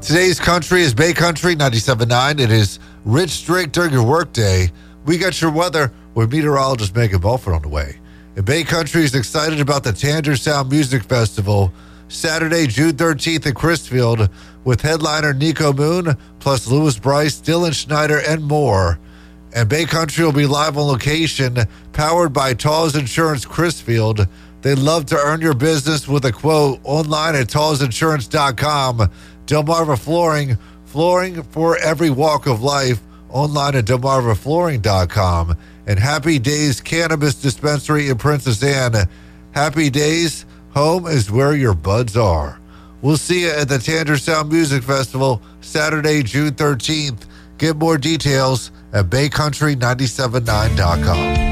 Today's country is Bay Country 97.9. It is Rich Drake during your workday. We got your weather with meteorologist Megan Bulford on the way. And Bay Country is excited about the Tanger Sound Music Festival Saturday, June 13th in Chrisfield with headliner Nico Moon, plus Louis Bryce, Dylan Schneider, and more. And Bay Country will be live on location, powered by Tall's Insurance Chrisfield. They'd love to earn your business with a quote online at tallsinsurance.com. Delmarva Flooring, flooring for every walk of life, online at delmarvaflooring.com. And Happy Days Cannabis Dispensary in Princess Anne. Happy Days, home is where your buds are. We'll see you at the Tanger Sound Music Festival Saturday, June 13th. Get more details at baycountry979.com.